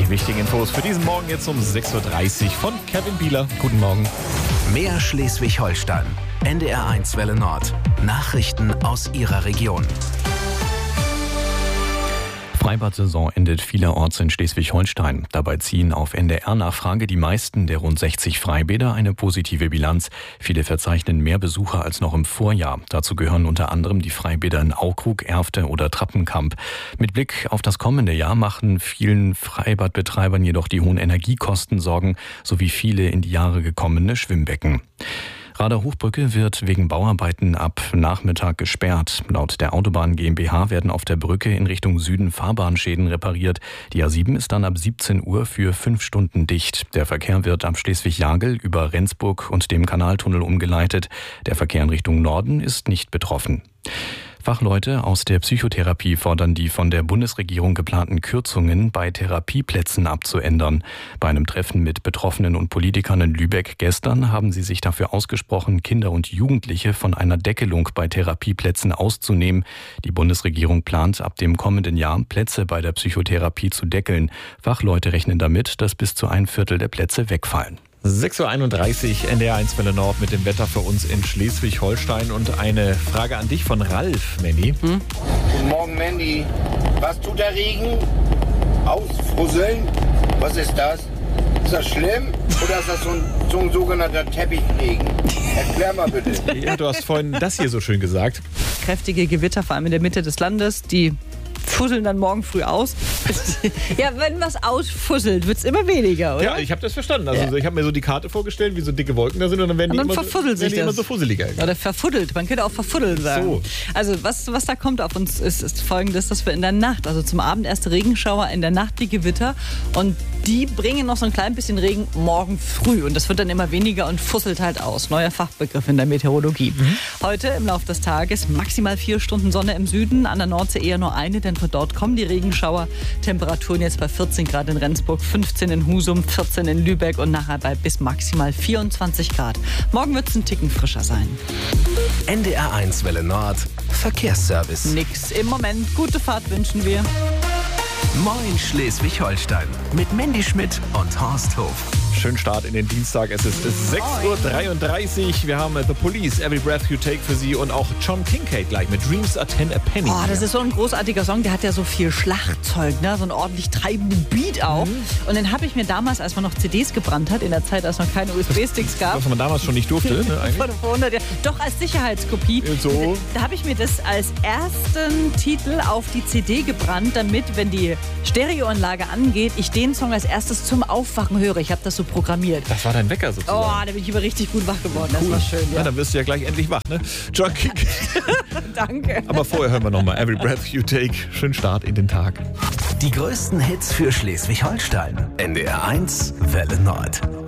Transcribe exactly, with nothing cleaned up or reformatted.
Die wichtigen Infos für diesen Morgen jetzt um sechs Uhr dreißig von Kevin Bieler. Guten Morgen. Mehr Schleswig-Holstein. N D R eins Welle Nord. Nachrichten aus Ihrer Region. Freibad-Saison endet vielerorts in Schleswig-Holstein. Dabei ziehen auf N D R-Nachfrage die meisten der rund sechzig Freibäder eine positive Bilanz. Viele verzeichnen mehr Besucher als noch im Vorjahr. Dazu gehören unter anderem die Freibäder in Aukrug, Erfte oder Trappenkamp. Mit Blick auf das kommende Jahr machen vielen Freibadbetreibern jedoch die hohen Energiekosten Sorgen, sowie viele in die Jahre gekommene Schwimmbecken. Rader-Hochbrücke wird wegen Bauarbeiten ab Nachmittag gesperrt. Laut der Autobahn GmbH werden auf der Brücke in Richtung Süden Fahrbahnschäden repariert. Die A sieben ist dann ab siebzehn Uhr für fünf Stunden dicht. Der Verkehr wird ab Schleswig-Jagel über Rendsburg und dem Kanaltunnel umgeleitet. Der Verkehr in Richtung Norden ist nicht betroffen. Fachleute aus der Psychotherapie fordern die von der Bundesregierung geplanten Kürzungen bei Therapieplätzen abzuändern. Bei einem Treffen mit Betroffenen und Politikern in Lübeck gestern haben sie sich dafür ausgesprochen, Kinder und Jugendliche von einer Deckelung bei Therapieplätzen auszunehmen. Die Bundesregierung plant, ab dem kommenden Jahr Plätze bei der Psychotherapie zu deckeln. Fachleute rechnen damit, dass bis zu ein Viertel der Plätze wegfallen. sechs Uhr einunddreißig, N D R eins Welle Nord mit dem Wetter für uns in Schleswig-Holstein. Und eine Frage an dich von Ralf, Mandy. Hm? Guten Morgen, Mandy. Was tut der Regen? Ausfusseln? Was ist das? Ist das schlimm? Oder ist das so ein, so ein sogenannter Teppichregen? Erklär mal bitte. Ja, du hast vorhin das hier so schön gesagt. Kräftige Gewitter, vor allem in der Mitte des Landes, die fusseln dann morgen früh aus. Ja, wenn was ausfusselt, wird es immer weniger, oder? Ja, ich habe das verstanden. Also Ja. ich habe mir so die Karte vorgestellt, wie so dicke Wolken da sind und dann werden Und die, dann immer, verfuddelt so, werden sich die immer das. so fusseliger. Oder verfuddelt, man könnte auch verfuddeln sagen. So. Also was, was da kommt auf uns ist, ist folgendes, dass wir in der Nacht, also zum Abend erste Regenschauer, in der Nacht die Gewitter und die bringen noch so ein klein bisschen Regen morgen früh und das wird dann immer weniger und fusselt halt aus. Neuer Fachbegriff in der Meteorologie. Mhm. Heute im Laufe des Tages maximal vier Stunden Sonne im Süden, an der Nordsee eher nur eine, denn von dort kommen die Regenschauer. Temperaturen jetzt bei vierzehn Grad in Rendsburg, fünfzehn in Husum, vierzehn in Lübeck und nachher bei bis maximal vierundzwanzig Grad. Morgen wird es ein Ticken frischer sein. N D R eins Welle Nord. Verkehrsservice. Nix im Moment. Gute Fahrt wünschen wir. Moin Schleswig-Holstein. Mit Mandy Schmidt und Horst Hof. Schönen Start in den Dienstag. Es ist sechs Uhr dreiunddreißig. Wir haben The Police, Every Breath You Take für Sie und auch John Kincaid gleich mit Dreams Are Ten a Penny. Oh, das ist so ein großartiger Song. Der hat ja so viel Schlagzeug, ne? So einen ordentlich treibenden Beat auch. Mhm. Und den habe ich mir damals, als man noch C Ds gebrannt hat, in der Zeit, als noch keine U S B-Sticks gab. Was man damals schon nicht durfte, ne, eigentlich? Vor hundert Jahren. Doch als Sicherheitskopie. So. Da habe ich mir das als ersten Titel auf die C D gebrannt, damit, wenn die Stereoanlage angeht, ich den Song als erstes zum Aufwachen höre. Ich habe das so programmiert. Das war dein Wecker sozusagen. Oh, da bin ich aber richtig gut wach geworden. Das Cool. war schön, ja. Ja, dann wirst du ja gleich endlich wach, ne? John Kincaid. Danke. Aber vorher hören wir nochmal Every Breath You Take. Schönen Start in den Tag. Die größten Hits für Schleswig-Holstein. N D R eins Welle Nord.